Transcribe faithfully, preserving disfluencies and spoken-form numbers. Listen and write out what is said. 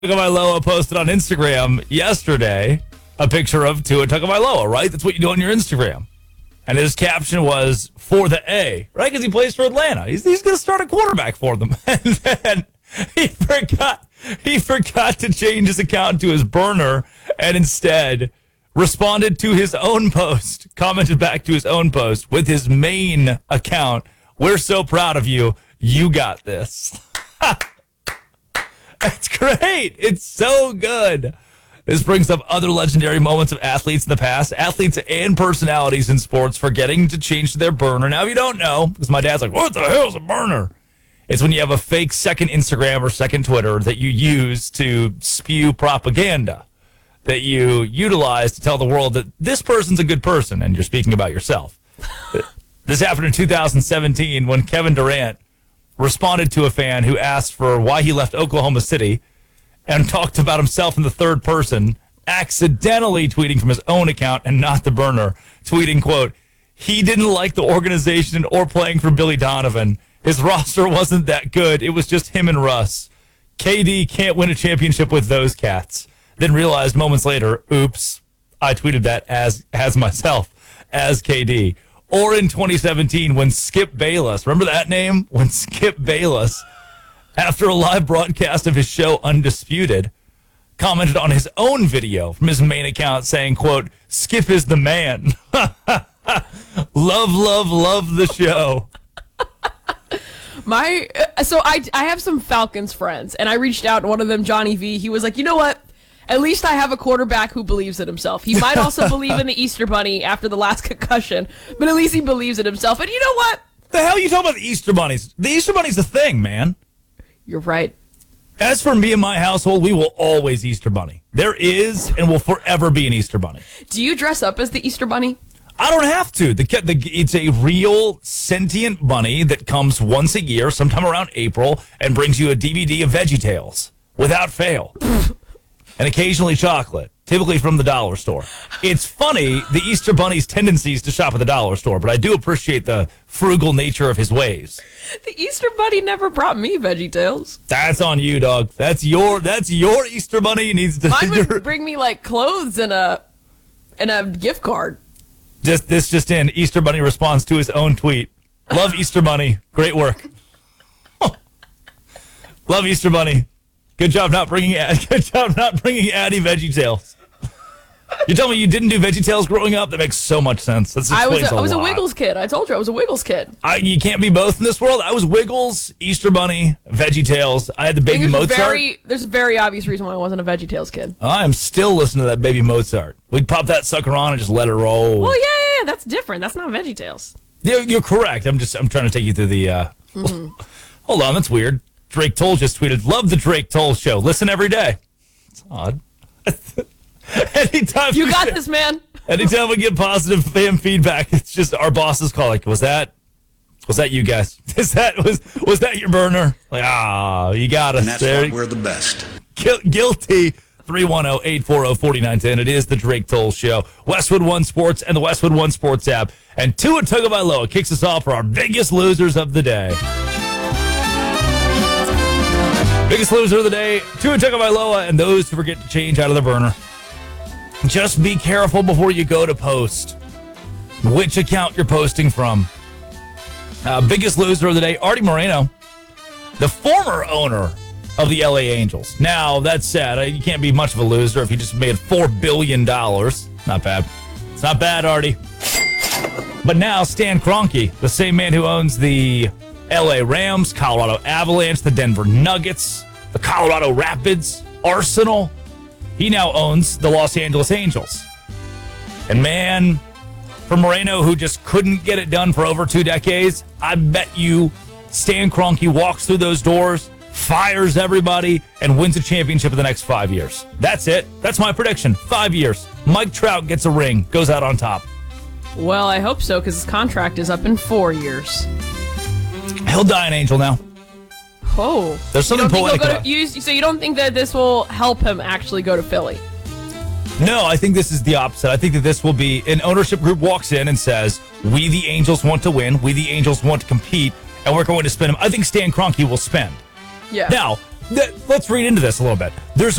Tagovailoa posted on Instagram yesterday a picture of Tua Tagovailoa, right? That's what you do on your Instagram. And his caption was, for the A, right? Because he plays for Atlanta. He's, he's going to start a quarterback for them. And then he forgot, he forgot to change his account to his burner and instead responded to his own post, commented back to his own post with his main account. We're so proud of you. You got this. That's great. It's so good. This brings up other legendary moments of athletes in the past, athletes and personalities in sports forgetting to change to their burner. Now, if you don't know, because my dad's like, what the hell is a burner? It's when you have a fake second Instagram or second Twitter that you use to spew propaganda, that you utilize to tell the world that this person's a good person, and you're speaking about yourself. This happened in two thousand seventeen when Kevin Durant responded to a fan who asked for why he left Oklahoma City and talked about himself in the third person, accidentally tweeting from his own account and not the burner, tweeting, quote, he didn't like the organization or playing for Billy Donovan. His roster wasn't that good. It was just him and Russ. K D can't win a championship with those cats. Then realized moments later, oops, I tweeted that as as myself, as K D. Or in twenty seventeen when Skip Bayless, remember that name? When Skip Bayless, after a live broadcast of his show Undisputed, commented on his own video from his main account saying, quote, Skip is the man. Love, love, love the show. My so I I have some Falcons friends, and I reached out, and one of them, Johnny V, he was like, you know what? At least I have a quarterback who believes in himself. He might also believe in the Easter Bunny after the last concussion, but at least he believes in himself. And you know what? The hell are you talking about the Easter Bunnies? The Easter Bunny's a thing, man. You're right. As for me and my household, we will always Easter Bunny. There is and will forever be an Easter Bunny. Do you dress up as the Easter Bunny? I don't have to. The, the It's a real sentient bunny that comes once a year, sometime around April, and brings you a D V D of VeggieTales without fail. And occasionally chocolate, typically from the dollar store. It's funny, the Easter Bunny's tendencies to shop at the dollar store, but I do appreciate the frugal nature of his ways. The Easter Bunny never brought me VeggieTales. That's on you, dog. That's your that's your Easter Bunny. Needs to. Mine would bring me like clothes and a and a gift card. Just this just in, Easter Bunny responds to his own tweet. Love Easter Bunny. Great work. Love Easter Bunny. Good job not bringing good job not bringing Addie VeggieTales. You tell me you didn't do VeggieTales growing up? That makes so much sense. That's I was a, a I was lot. a Wiggles kid. I told you I was a Wiggles kid. I, you can't be both in this world. I was Wiggles, Easter Bunny, VeggieTales. I had the Baby there's Mozart. Very, there's a very obvious reason why I wasn't a VeggieTales kid. I'm still listening to that Baby Mozart. We'd pop that sucker on and just let it roll. Well, yeah, yeah, yeah. That's different. That's not VeggieTales. You're, you're correct. I'm just I'm trying to take you through the. Uh... Mm-hmm. Hold on, that's weird. Drake Toll just tweeted, love the Drake Toll show. Listen every day. It's odd. anytime You got get, this, man. Anytime we get positive fan feedback, it's just our bosses call like, was that was that you guys? Is that was was that your burner? Like, ah, you got us. And that's there. why we're the best. Gu- guilty. three one zero, eight four zero, four nine one zero. It is the Drake Toll Show. Westwood One Sports and the Westwood One Sports app. And Tua Tagovailoa kicks us off for our biggest losers of the day. Biggest loser of the day, Tua Tagovailoa, and those who forget to change out of the burner. Just be careful before you go to post which account you're posting from. Uh, biggest loser of the day, Artie Moreno, the former owner of the L A Angels. Now, that said, you can't be much of a loser if you just made four billion dollars. Not bad. It's not bad, Artie. But now, Stan Kroenke, the same man who owns the L A Rams, Colorado Avalanche, the Denver Nuggets, the Colorado Rapids, Arsenal. He now owns the Los Angeles Angels. And man, for Moreno, who just couldn't get it done for over two decades, I bet you Stan Kroenke walks through those doors, fires everybody, and wins a championship in the next five years. That's it. That's my prediction. Five years. Mike Trout gets a ring, goes out on top. Well, I hope so, because his contract is up in four years. He'll die an Angel now. Oh. There's something poetic about it. You, so you don't think that this will help him actually go to Philly? No, I think this is the opposite. I think that this will be an ownership group walks in and says, we the Angels want to win, we the Angels want to compete, and we're going to spend him. I think Stan Kroenke will spend. Yeah. Now, th- let's read into this a little bit. There's